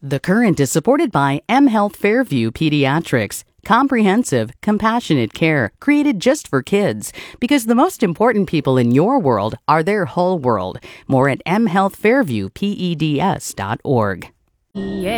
The Current is supported by mHealth Fairview Pediatrics. Comprehensive, compassionate care created just for kids, because the most important people in your world are their whole world. More at mhealthfairviewpeds.org.